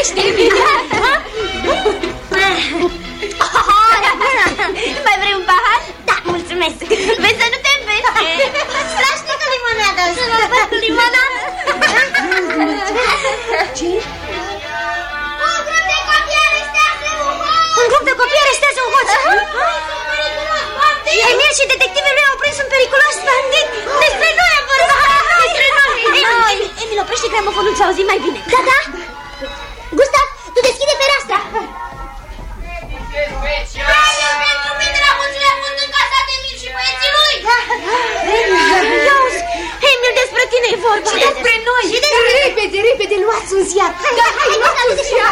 Mulțumește! Mai vrei un pahar? Da, mulțumesc. Vezi să nu te înveți. Strașnică limonada. Să mă fac cu limonada. Ce? Un grup de copii arestează un hoț. Un grup de copii arestează un hoț. Emil și detectivii lui au prins un periculos bandit. Despre noi am vorbit. Despre noi. Emil, oprește gramofonul să auzi mai bine. Da, da. Gustav, tu deschide fereastra. Pentru mine la mulțile a fost încasat Emil și băieții lui. Iauzi, Emil, despre tine e vorba. Și despre noi. Repede, repede, luați un ziar. Hai, un ziar.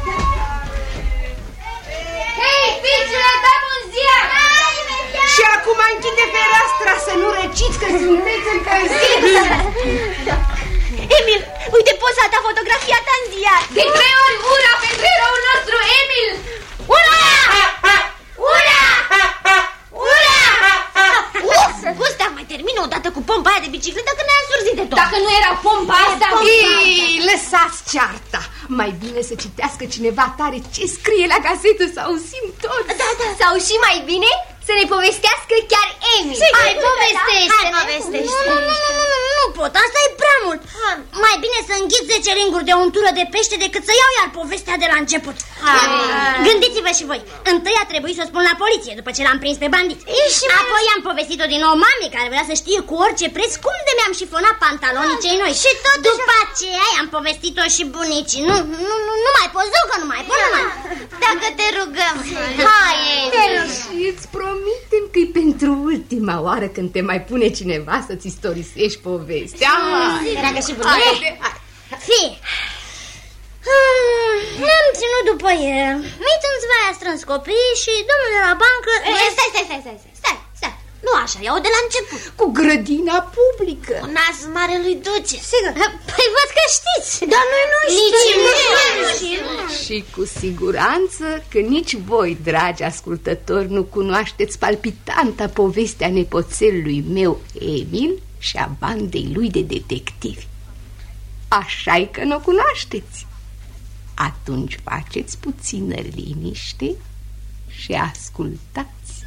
Hei, fiicele, dăm un ziar. Și acum închide fereastra să nu răciți că sunteți încălziți. Emil, uite poza ta fotografiată în ziar. De 3 ori ura pentru eroul nostru, Emil. Ura! Ura! Ura! Gustav, mai termină odată cu pompa aia de bicicletă că ne-a însurzit de tot. Dacă nu era pompa asta... Ei, lăsați cearta. Mai bine să citească cineva tare ce scrie la gazetă, să auzim tot. Da, da. Sau și mai bine să ne povestească chiar Emil. Hai, povestește-ne. Hai, povestește. Nu pot, asta e prea mult. Mai bine să înghit 10 ringuri de untură de pește decât să iau iar povestea de la început. Gândiți-vă și voi. Întâi a trebuit să o spun la poliție după ce l-am prins pe bandit. Apoi am povestit-o din nou mamei care vrea să știe cu orice preț cum de mi-am șifonat pantalonii cei noi. Și tot după aceea am povestit-o și bunicii. Nu mai poți, zic că nu mai pot. Dacă te rugăm. Hai, și îți promitem că e pentru ultima oară când te mai pune cineva să-ți istorisești povestea. Dragă și bunicii. Fii. Ne-am ținut după el. Mițânțiva a strâns copiii și domnul de la bancă... Stai. Nu așa, iau de la început. Cu grădina publică. Cu nasul marelui duce. Sigur. Păi văd că știți. Dar noi nu știm. Și cu siguranță că nici voi, dragi ascultători, nu cunoașteți palpitanta povestea nepoțelului meu Emil și a bandei lui de detectivi. Așa-i că nu o cunoașteți. Atunci faceți puțină liniște și ascultați.